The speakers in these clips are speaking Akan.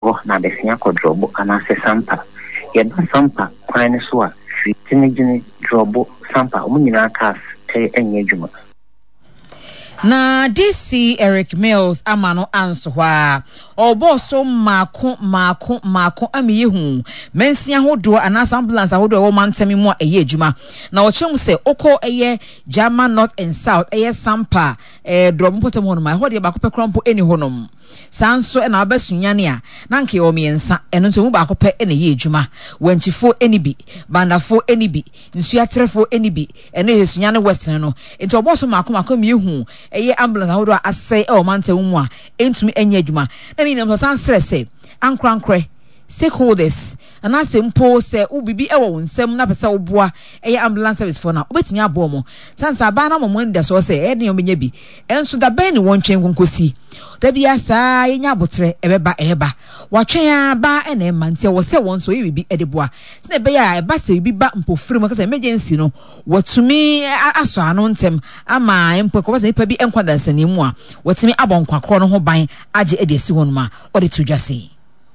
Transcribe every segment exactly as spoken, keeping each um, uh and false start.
oh na besia kodrobo ana se sampa ye ba sampa kwan so a tinigini drobo sampa omunyina cars e enye adwuma. Na D C Eric Mills amano anso hwa obo so mako mako mako amiyehu mensia hodo anasa ambulance hodo wo mantemi mu eye adwuma na o chem se okọ eye German North and South eye sampa eh drobo potem hono ma hode ba ko pekrompo eni honom sanso e na abasunyane a na nke o miensa eno nto mu ba ko pe ene ye adwuma wanchifo eni bi bandafo eni bi nsuatrefo eni bi ene hesunyane western no nto obo so mako mako miyehu eye ambulance hodo asai e o mantemi mu a entumi enye adwuma na ni nam san stress ankrankre stakeholders and I say mpo say ubibi ewo nsem na pesa oboa eye ambulance service for na obetimi abo mo sansa ba na mo nda so say e de omenya bi enso da ben ni wontwen konkosi da bia saa yenya abotre ebeba eba watwen aba e na mante wo se won so ye bibi e de boa se be ya eba se bibi ba mpofiri mo ka say emergency no watumi aso ano ntem ama empo ko say pa bi enkwadansa ni mu a watumi abonkwakro no ho ban age e de si won ma o de tudwase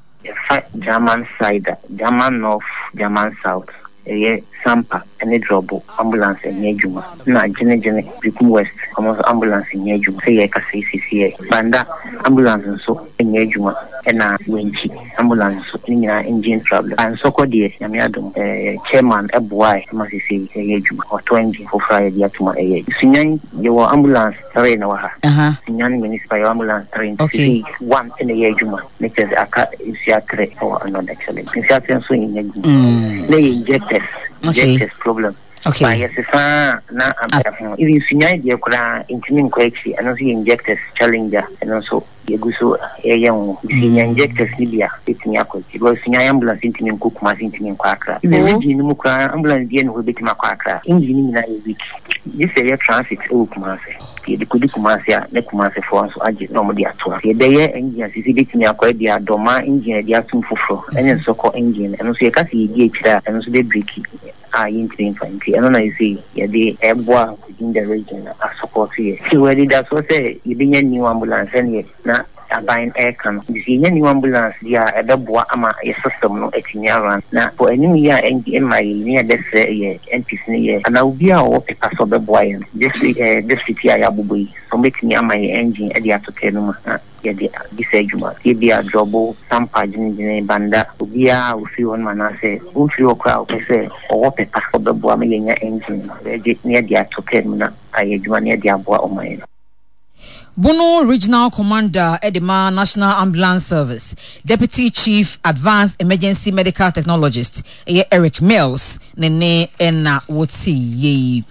German side, German North, German South, a sampa, and a drobo, ambulance and Yajuma. Na Jenny Jenny, Bikum West, almost ambulance in Yajuma, say a C C A, Banda, ambulance and so in Yajuma, and a Winchi, ambulance in engine trouble. And so called the Yamiadum, chairman, a boy, must say Yajuma, or twenty for Friday, Yatuma A. Sinyan, your ambulance, Tarena, uh-huh. Sinyan municipal ambulance, train to see one in a Yajuma, which is a cat in Seattle or another excellent. In Seattle, so in Yajuma. They injectors, injectors problem. Okay. By yes, na even Sinyan, the Kura, intimate quality, and also injectors, challenger, and also Yaguso, a young senior injectors, Libya, fifteen years ago. It was Sinyan ambulance intimate cook, mass intimate quackra. In the region, Mukra, ambulance, the end will be Maquacra. Engine in a week. This area transit, oh, Kumasi. The Kudu Kumasia, Nekumasi for us, I just normally at all. The day engines is a bit near quite the Doma engine, the Atum Fufro, and then so called engine, and also a Cassie G H and also the Bricky. Ah, interim fancy. And then I see, yeah, the airborne within the region are support here. So, where did that so say, you bring a new ambulance and yet, now, a buying air can. You see, a new ambulance, yeah, a double ama, a system, no, a senior one. Now, for a new year, and in my near this year, and this year, and I'll be a whopper pass of the boy. This week, this week, I have so make me my engine at the Atokenuma. Yeah, this ejuma. Ye be a drobo, some pagin in banda, ubia, ufi on manase, ufi o crowd, say, or paper for the boamia engine, near the Atokenuna, I ejuma near the Abua on my. Bono Regional Commander Edema National Ambulance Service Deputy Chief Advanced Emergency Medical Technologist Eric Mills nene ena wotsi ye.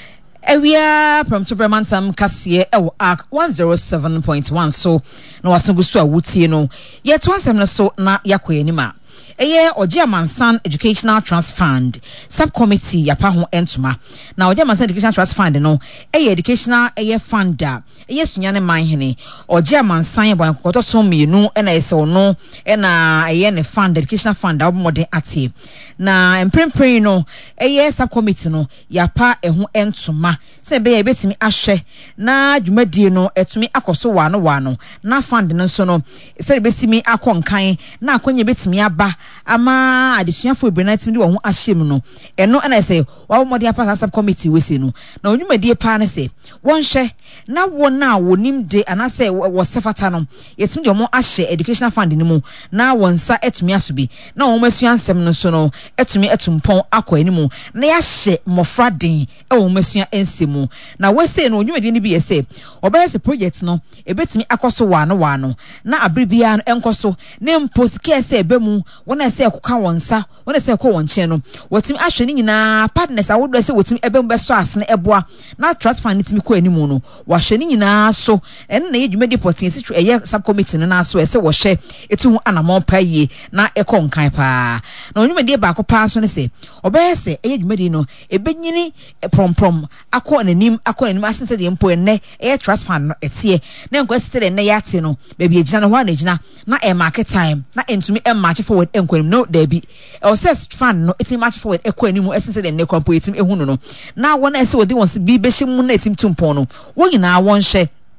Ewia from Tubramantam Kasie ewo arc one oh seven point one so na wasungu so awutie no yet one seven so na yakwe anima eye Ojiamansan Educational Trust Fund subcommittee yapa ho entuma na Ojiamansan Educational Trust Fund no eye educational eye funda eye sunyane manhene Ojiamansan bo enkoto so mienu na ese ono na eye ne fund educational fund abomode ate na emprempren no eye subcommittee no yapa eho entuma se be ye betimi ahwe na dwumadie no etumi akoso wano wano na fund no so no se besimi akonkan na akonye betimi aba ama adisuafo ebrenatim de wo ho ahyem no eno na say wa mode apa subcommittee we say no na onwumadie pa ne say won hwe na won na wonim de ana say wo sefata no yetim de mo ahye educational fund ni mu na wonsa etumi aso bi na wo masua nsem no so no etumi etumpon akọ animu na ya hye mofra den e wo masua ensemu na we say no onwumadie ni bi ye say obeye say project no ebetumi akoso wano wano na abribia no enkoso ne mposike say ebemu wona say ekoka wonsa wona say ekọ wonche no wotimi ahwe ni nyina partners awodo say wotimi ebemu beso asne eboa na trust fund timi kọ animu no wahwe ni nyina so en na yedwumadi potin situ eye subcommittee na so ese wo hwe etu hu anamon paye na ekọ nkan pa na onwumadi ba akọ so ne say obeye say eye dwumadi no ebenyini promprom akọ nanim akọ nanim asense de mpo enne eye trust fund no etie na enko sitere ne yate no ba bi egina no ho na egina na e market time na entumi e match forward enko no da bi e say fund no etimi match forward ekọ animu esense de ne kompo etimi ehunu no na wona ese wodi won bi behye mu na etim tumpon no wo nyina won hye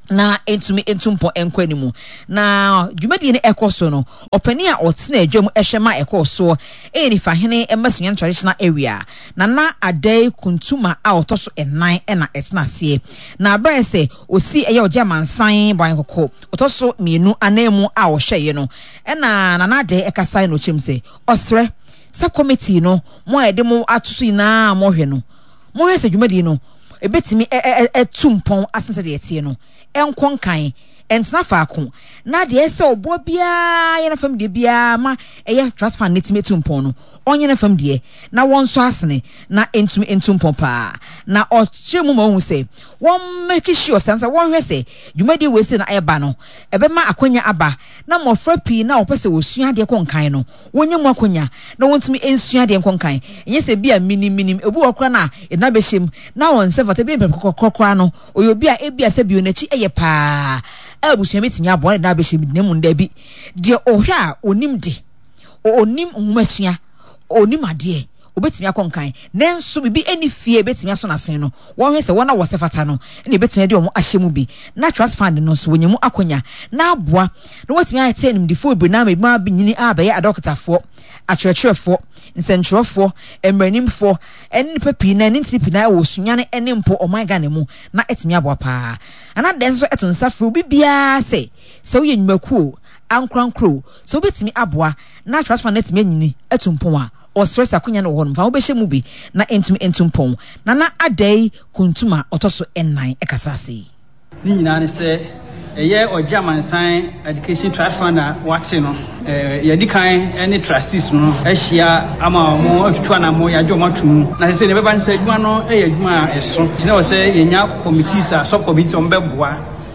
na entumi entumpo enkwanimu na dwumadi ne ekoso no opani a otena adwam ehwema ekoso e ni fahene emasunyan traditional area na na adai kuntuma a otoso enan e na etena se na abrese osi eye ojamansan bankoko otoso mienu anemu a ohweye no e na na na de ekasai no chimse osre sub committee no mo edemo atusu na mo hwe no mo hwe se dwumadi no ebetimi etumpon asense de etie no enkonkan entna faako na de ese obo bia ye na fam de bia ma eye trust fund netime tumpon no onye na fam de na won so asene na entumi entumpon pa na o chemu ma hu se won make sure sense won hwe se dwumadi we se na eba no ebe ma akonya aba na mofra pi na opese osua de konkan no wonye mu akonya na wontumi ensua de konkan enye se bia minim minim ebu okra na ena behim na won se fata bi kokokokra no oyobia ebia se bi onachi eye pa abusuya metimi abo na behim nemu nda bi de ohwe a onim de onim nhumasua onim ade obetimi akonkan nenso bibi eni fie betimi aso nasen no won hwe se wona wo sefata no ene betimi de omo ahyemu bi na trust fund no so wonyemu akonya na aboa na wetimi ayete nim difo bi na ma binyini abaye adokitafo atwerɛtwerɛfo nsɛntwerɛfo emranimfo eni papi na eni tipi na wo sunyane eni mpo oman ga nemu na etimi aboa pa ana den so eto nsafro bibia se se wo yenyimakuo ankrankro so obetimi aboa na trust fund etimi nyini etumpon a o stress akunya no won fa wo behye mu bi na entumi entumpon na na adai kuntuma otoso ennan ekasase ni nyina ne se eye ojamansan education trust fund a wate no eh ye dikan any trustees no ehia ama mo atutu na mo ya joma tum na se ne beba ne se adwuma no eye adwuma a eso tine wo se yenya committees a sub committee on beboa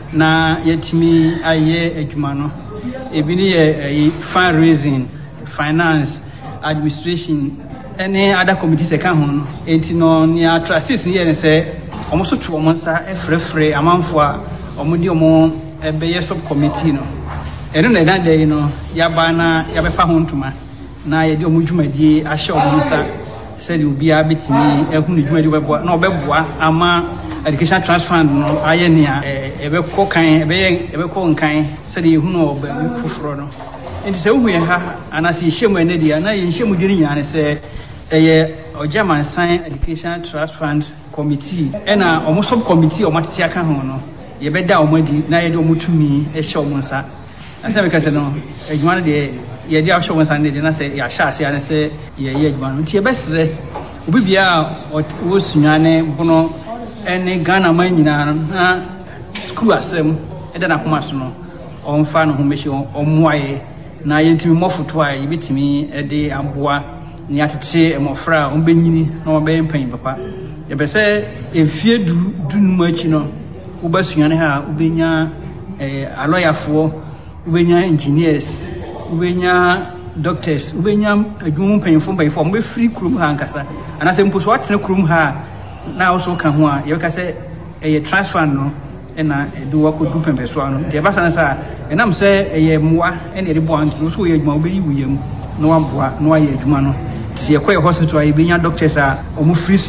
na yetimi aye adwuma no ebi ni ye fundraising finance administration any other committees e kan ho no enti no ni trustees ni ye ne se omo so twu omo nsa efrefre amanfo a omo di omo ebe ye sub committee no eno na dan dey no ya ba na ya be pa ho ntuma na ye di omo dwumadie ahye omo nsa se di obi a betimi ehunu dwumadie beboa na obeboa ama education trust fund no aye nia ebe ko kan ebe ye ebe ko nkan se di ehunu oba fufuro no enti se uhu ye ha anase hyemu ene dia na ye hyemu di nya ne se eye ojamansan education trust fund committee ena omo sub committee o matete aka ho no ye beda o madi na ye de o mutumi e hye o monsa asa me kase no adwuma no de ye de a hye o monsa ne de na se ya hya ase ane se ye ye adwuma no ti e besre obi bia o sunyane bono ene Ghana man nyina na school asem e de na koma so no o mfa no ho mehye o moaye na yentimi mofoto a ye betimi e de amboa ni atete emofra o benyini na o be mpan papa ye be se efie du du numa chi no wo basunyane ha ubenya eh aloyafo ubenya engineers ubenya doctors ubenya adwum mpanfo mpanfo mo be free krum ha nkasa anase mposo atene krum ha na also ka ho a ye ka se eh transfer no ena edu wako du pempeso ano de ba sana sa enam se eh moa ena de bo antu so ye adwuma obeyi wuyem no waboa no aye adwuma no ti ye koye hospital aye benya doctors a omo free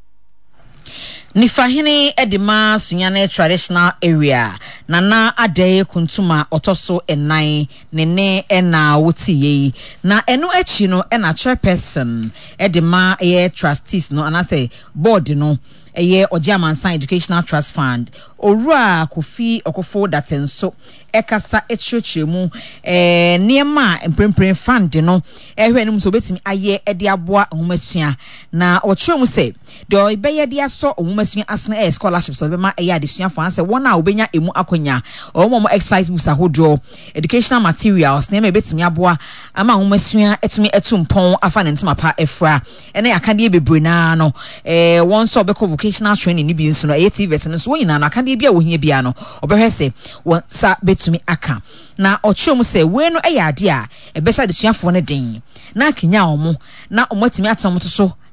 Nifahini edima sunyane traditional area nana adeye kuntuma otoso enai nene ena wuti ye na enu echi no ena chairperson edima ye trustees no anase board no eye Ojamansan Educational Trust Fund Orua Kofi Okofo datenso ekasa echichemu eh niema emprempren fund no ehwe no so betimi aye ede aboa homasua na ochwemu se de obeye de aso homasua asna e scholarships so be ma eye adesua fo anse wona obenya emu akonya omomo exercise books ahodo educational materials na me betimi aboa ama homasua etumi etumpon afa ne ntema pa efra ene yakade bebre na no eh won so obeko vocational training ni bi nso no eye T V S no so wonyina na akade bia wohia bia no obehwese won sa betumi aka na ochwom se we no eya ade a ebesha de suafo ne den na kenya omo na omatimi atom to so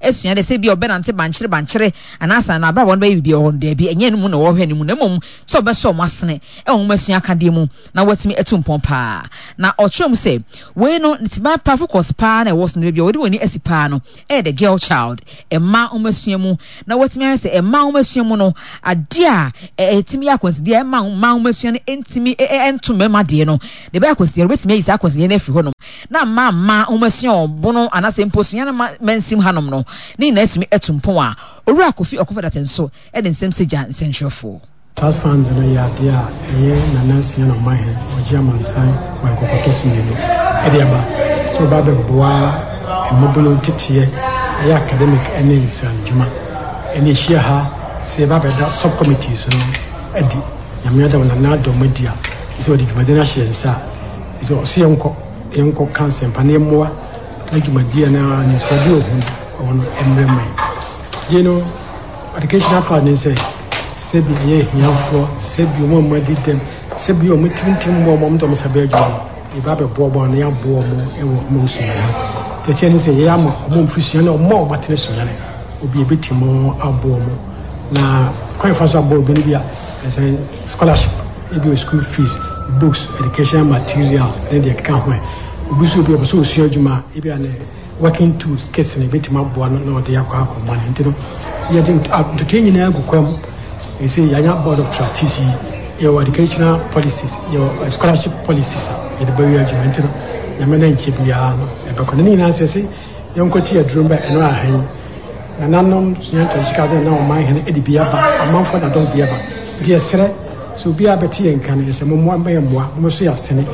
esua de se bi obenante banchire banchire anasa na abra won ba bi on de bi enye mu na wo hwe ni mu na mum so be so masene e won masua kade mu na watimi etumpon pa na otwem se we no ntiba pa focus pa na was na bi odi woni asipa no e the girl child e ma omasua mu na watimi se e ma omasua mu no ade a etimi akonsidia e ma ma omasua no entimi entome ma de no de ba akonsidia obetimi isa akonsidia na afi ho no na ma ma omasua obono anase mposua na mensim hanom no ni na etimi etumpon a owura kofi okofa datenso e de nsem seja nsentrofo trust fund no ya dia eye na nansia no mahe ogia mansan wa kokotos menu e de ba so ba be boa emobolo titie eye academic ene insan juma ene hia ha se ba be da subcommittees no edi nyame da na na do media so di juma de na hia nsa so se enko enko cancer pane moa na juma dia na ni so di ohun ono emremai you know educational fund say sebi ye hiafo sebi mo madi dem sebi o mutintim mo mo mto sabe adwuma e ba be bo bo na ya bo mo e wo mo suya te che no se ye amo mo mfusuya na mo mo tene suya ne obi e betimo abo mo na kwan fa so abo bi bia say scholarship e bi school fees books educational materials and the account when obi so bi o so suya adwuma e bia ne working tools kits ne betimo abo no de yakwa akoma ne ntino ye tin to tin nyina agukwam. You see, your board of trustees, your educational policies, your scholarship policies, your barrier argument, your management, your Baconini answers, young Cotia Drumba and Rahay, and unknown Siento Chicago now, my hand, Eddie Biaba, a month for the dog Biaba. Dear sir, so be a betty and can is a more by a more, Monsieur Senate.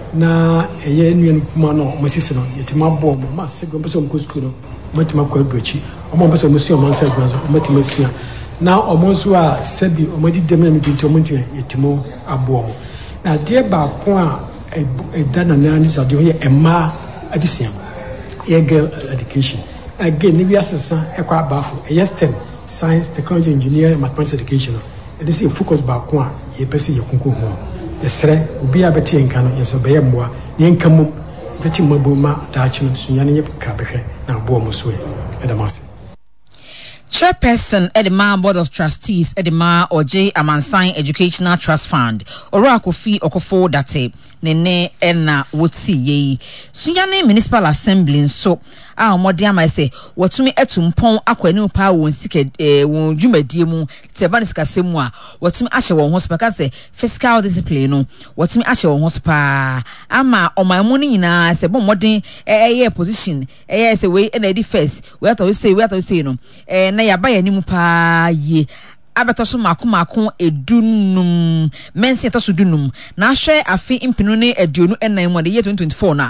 Na a union mano, Messino, yet my bomb, must say, Gombason Cuscudo, Matimaco Bridge, or Mombason Monsieur Monsa, Matimasia. Now almost wa sebi omadi dem na mibinto monti yetimo abo na de ba ko a edana na ni sade ye ema abisia ye girl education again ni bi asesa e kwa bafo e STEM science technology engineering mathematics education e dey focus ba ko a ye pese ye kunko ho ye sre obi abeti enka no ye so be ye moa ye nka mum beti maboma da chi no sunya ne ye ka behwe na abo mo so e edamase Chairperson Edema Board of Trustees Edema Oje Amansan Educational Trust Fund Ora Kofi Okofo Date Nene Ena Woti Ye Sunyane Municipal Assembly so a omode ama se watumi etumpon akwani pa won sike eh won dwumadie mu tebane sika semu a watumi ahye won ho spa ka se fiscal discipline no watumi ahye won ho spa ama omanmu ni nyina se bo modern eh position eh se we na di first we ato say we ato say no eh na ya ba ya ni mu pa ye abetoso mako mako edunum mensi etoso dunum na hwe afi impinu ne aduonu enan mu de ye twenty twenty-four na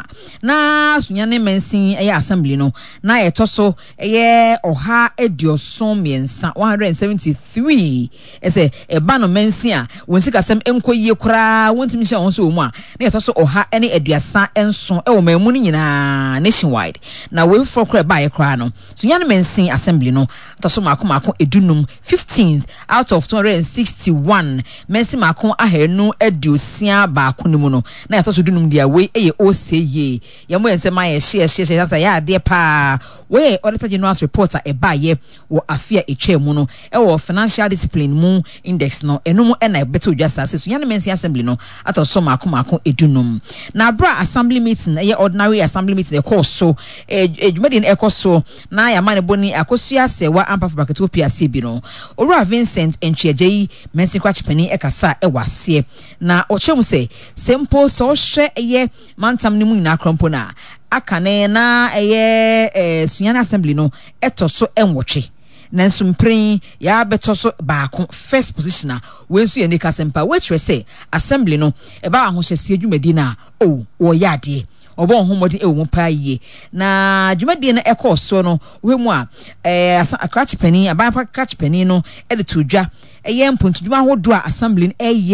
na sunyane mensi eye assembly no na etoso eye oha edioson miensa one seventy-three ese eba no mensi a wonsika sem enkoyie kura wontimi hye won so mu a na etoso oha ene aduasa enso e wo mamu ni nyina nationwide na we for kura ba ye kura no sunyane mensi assembly no etoso mako mako edunum fifteenth out of two hundred sixty-one mensi makon ahenu edusia ba akonimu no na yato so dunum dia we eye oseye ye mo ense ma ye share share share say ya de pa we auditor general's reporter e ba ye wo afia etwemu no e wo financial discipline mu index no enum e na beto dwasa se so yan mensi assembly no ato so makon makon edunum na bra assembly meeting ye ordinary assembly meeting e course so edwumadi e course so na ya mane boni akosua sewa ampa for baketopia sebi no owura Vincent Enchiejei mensi kwachipani ekasa e wase na ochem se simple so hwe eye mantam ni mu nyina krompo na akane na eye eh, sunyana assembly no etoso enwotwe nanso mpren ya betoso baako first positioner wensu ye nika sempa which we say assembly no e ba ahohyese adwumadi na o wo yade obo homodi e wo pa yie na dwumadi na ekọ so no we mu a eh akrachipani aban akrachipani no e de todwa eye mpontudwuma hodo a assembly e ye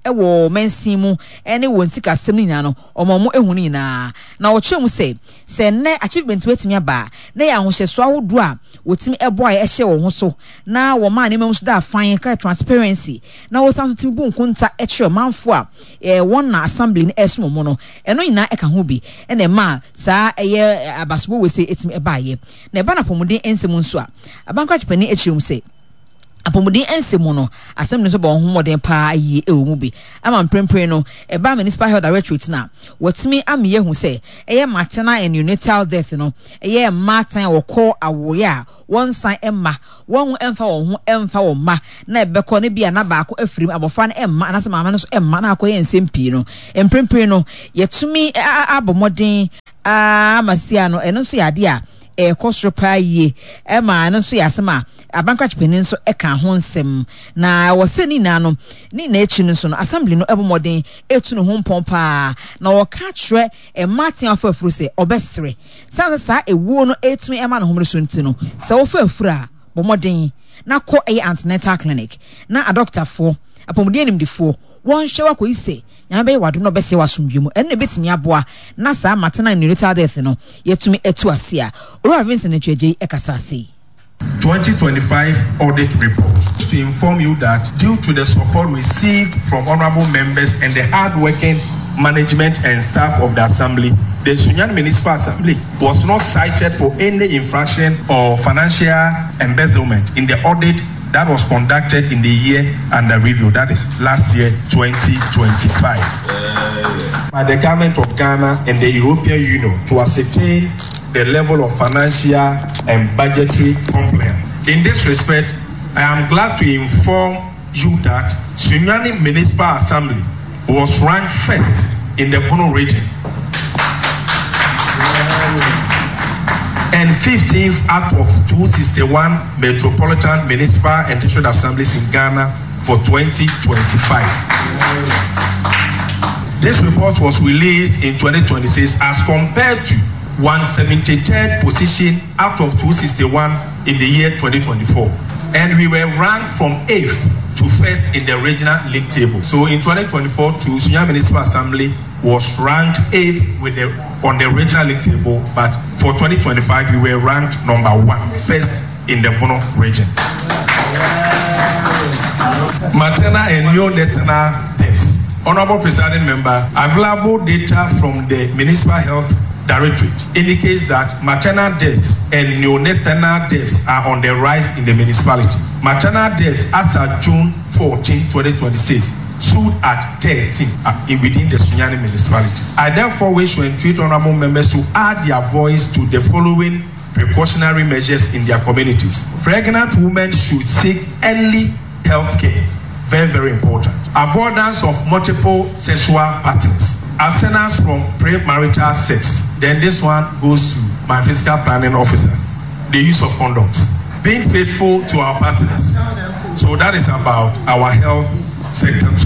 ewo mensin mu ene won sika sem ni na no omo mo ehunu ni na na wo kyerɛ mu sɛ sɛ ne achievement wetimi aba na ya ahohyeso awodo a wotimi ebo a ɛhye wo ho so na wo ma ne mem so da fan ka transparency na wo san timi bu nkunta ɛkyerɛ manfo a eh won na assembly ne ɛso mo no ɛno nyina ɛka ho bi ɛna ma saa ɛyɛ abasobo we sɛ etimi ɛba ye na ɛba na pomuden ensem nso a abankwa chepani ɛkyerɛ mu sɛ apomuden ensemu no assembly so bon homoden pa yi e wo mu bi ama mprempren no e ba municipal health directorate na watimi amye hu se eye maternal and neonatal death no eye matan wokọ awoye a won san emma won emfa won ho emfa won ma na ebekọ ne bia na baako afirim abofa na emma anase mama no so emma na akoye nsempii no mprempren no yetumi abomoden a masia no eno so yade a e kosro pa yi e ma no so yasema abankwa chipeni so e kan ho nsem na wo se ni na no ni na echi no so no assembly no ebomoden etu no ho mpompa na wo ka kire e martin afafuru se obesere sa sa ewu no etu e ma no homre so nti no se wo fafuru a bomoden na ko e antenatal clinic na a doctor fo apomuden nimdifo won hwe wa ko ise nyambe wadom no bese wasomdwemu enne betimi aboa na saa maternal and neonatal death no yetumi etu ase a Ora Vincent Etweje ekasa ase twenty twenty-five audit report to inform you that due to the support received from honorable members and the hard-working management and staff of the assembly, the Sunyani Municipal Assembly was not cited for any infraction or financial embezzlement in the audit that was conducted in the year under review, that is last year, twenty twenty-five. By the government of Ghana and the European Union to ascertain the level of financial and budgetary compliance. In this respect, I am glad to inform you that Sunyani Municipal Assembly was ranked first in the Bono region and fifteenth out of two hundred sixty-one metropolitan municipal and district assemblies in Ghana for twenty twenty-five. This report was released in twenty twenty-six as compared to one hundred seventy-third position out of two hundred sixty-one in the year twenty twenty-four. And we were ranked from eighth to first in the regional league table. So in twenty twenty-four, to Sunyani Municipal Assembly was ranked eighth with the, on the regional league table, but for twenty twenty-five, we were ranked number one, first in the Bono region. Maternal and neonatal deaths. Honorable Presiding Member, available data from the Municipal Health Directorate indicates that maternal deaths and neonatal deaths are on the rise in the municipality. Maternal deaths as of June fourteenth, twenty twenty-six stood at thirteen uh, within the Sunyani municipality. I therefore wish to entreat honorable members to add their voice to the following precautionary measures in their communities. Pregnant women should seek early health care. Very, very important. Avoidance of multiple sexual partners. Abstinence from premarital sex. Then this one goes to my fiscal planning officer. The use of condoms. Being faithful to our partners. So that is about our health sector too.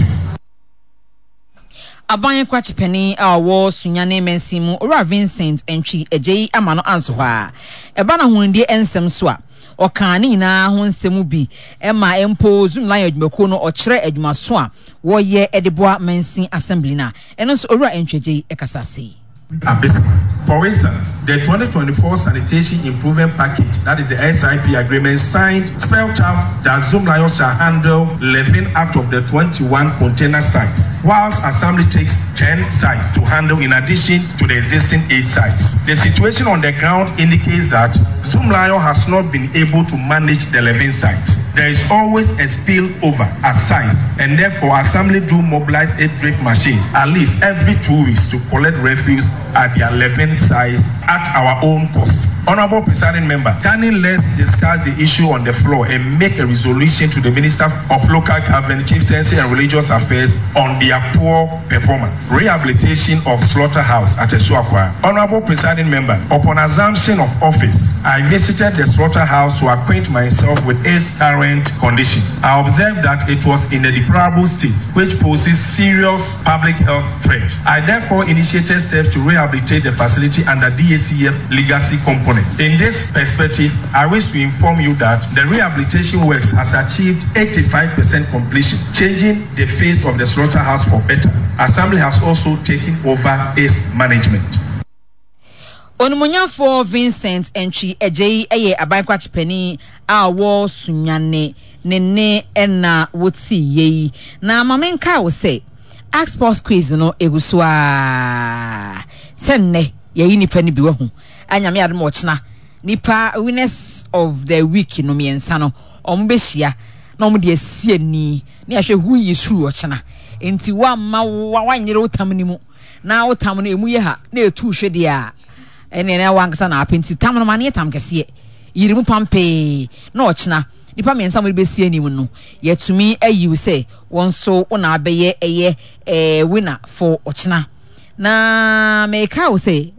Abanye kwachipeni a wo Sunyani mensimu Ora Vincent Entwi Ejei amano anso ha. Eba na hundie ensem so a okani na ho nsemu bi ema empo zoom line adwumako no okire adwumaso a wo ye edeboa mensin assembly na eno so Ora Entwi Ejei ekasase. For instance, the twenty twenty-four Sanitation Improvement Package, that is the S I P agreement, signed spelled out that Zoomlion shall handle eleven out of the twenty-one container sites, whilst Assembly takes ten sites to handle in addition to the existing eight sites. The situation on the ground indicates that Zoomlion has not been able to manage the eleven sites. There is always a spillover at sites, and therefore Assembly do mobilize eight drip machines at least every two weeks to collect refuse at the eleven sites at our own cost. Honorable Presiding Member, kindly let's discuss the issue on the floor and make a resolution to the Minister of Local Government, Chieftaincy and Religious Affairs on their poor performance. Rehabilitation of slaughterhouse at Esuakwa. Honorable Presiding Member, upon assumption of office, I visited the slaughterhouse to acquaint myself with its current condition. I observed that it was in a deplorable state, which poses serious public health threat. I therefore initiated steps to rehabilitate the facility under D A C F legacy component. morning. In this perspective, I wish to inform you that the rehabilitation works has achieved eighty-five percent completion, changing the face of the slaughterhouse for better. Assembly has also taken over its management. Onumunyafo Vincent Entry Ejei eye abankwa chipeni a wo sunyane nene ena wotsi yei na mamenka wo say Export quiz no egusua senne ye nipa ni biwa hu anyame adom ochna nipa winners of the week no miensa no ombehia na omde asie ni na ahwe hu yesu ochna enti wa ma wa wanyere utam ni mu na utam no emu ye ha na etu hwede a ene na wankasa na apenti tam no mane tam kese yirimu pampe na ochna nipa miensa mo besie ni mu no yetumi ayi se won so una abeye eye eh winner for ochna na meka wo say